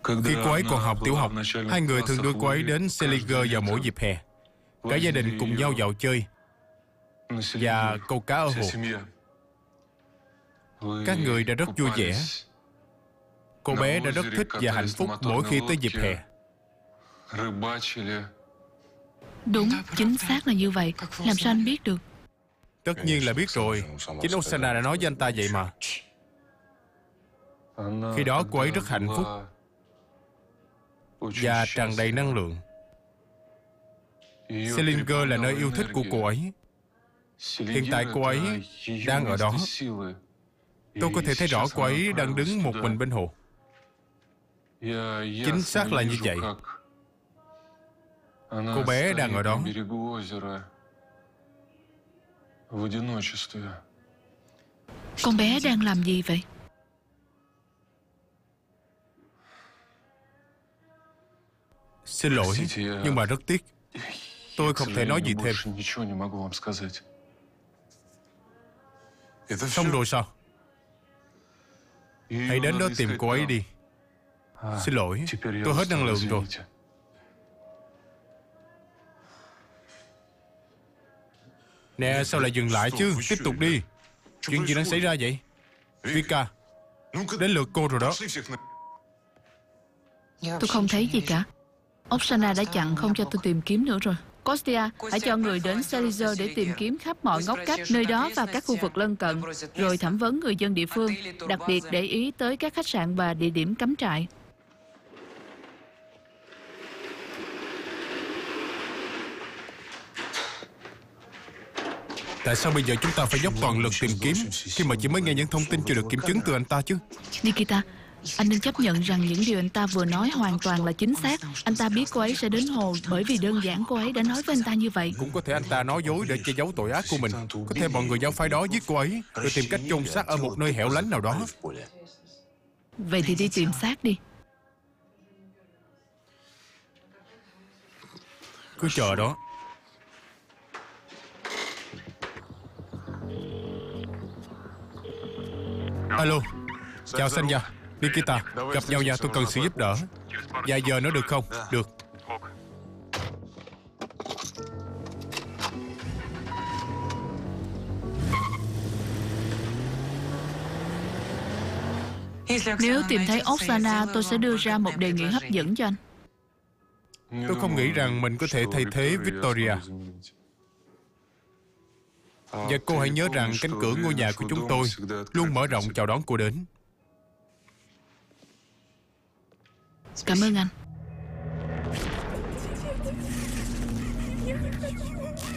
Khi cô ấy còn học tiểu học, hai người thường đưa cô ấy đến Selinger vào mỗi dịp hè. Cả gia đình cùng nhau dạo chơi và câu cá ở hồ. Các người đã rất vui vẻ. Cô bé đã rất thích và hạnh phúc mỗi khi tới dịp hè. Đúng, chính xác là như vậy. Làm sao anh biết được? Tất nhiên là biết rồi. Chính Oksana đã nói với anh ta vậy mà. Khi đó cô ấy rất hạnh phúc và tràn đầy năng lượng. Selinger là nơi yêu thích của cô ấy. Hiện tại cô ấy đang ở đó. Tôi có thể thấy rõ cô ấy đang đứng một mình bên hồ. Chính xác là như vậy. Cô bé đang ở đó. Con bé đang làm gì vậy? Xin lỗi, nhưng mà rất tiếc. Tôi không thể nói gì thêm. Xong rồi sao? Hãy đến đó tìm cô ấy đi. Xin lỗi, tôi hết năng lượng rồi. Nè, sao lại dừng lại chứ? Tiếp tục đi. Chuyện gì đang xảy ra vậy? Vika, đến lượt cô rồi đó. Tôi không thấy gì cả. Oksana đã chặn không cho tôi tìm kiếm nữa rồi. Kostya, hãy cho người đến Selinger để tìm kiếm khắp mọi ngóc ngách nơi đó và các khu vực lân cận, rồi thẩm vấn người dân địa phương, đặc biệt để ý tới các khách sạn và địa điểm cắm trại. Tại sao bây giờ chúng ta phải dốc toàn lực tìm kiếm khi mà chỉ mới nghe những thông tin chưa được kiểm chứng từ anh ta chứ? Nikita, anh nên chấp nhận rằng những điều anh ta vừa nói hoàn toàn là chính xác. Anh ta biết cô ấy sẽ đến hồ bởi vì đơn giản cô ấy đã nói với anh ta như vậy. Cũng có thể anh ta nói dối để che giấu tội ác của mình. Có thể bọn người giáo phái đó giết cô ấy rồi tìm cách chôn xác ở một nơi hẻo lánh nào đó. Vậy thì đi tìm xác đi. Cứ chờ đó. Alo. Chào Sanya, Nikita. Gặp nhau nha, tôi cần sự giúp đỡ. Vài giờ nữa được không? Được. Nếu tìm thấy Oksana, tôi sẽ đưa ra một đề nghị hấp dẫn cho anh. Tôi không nghĩ rằng mình có thể thay thế Victoria. Và cô hãy nhớ rằng cánh cửa ngôi nhà của chúng tôi luôn mở rộng chào đón cô đến. Cảm ơn anh.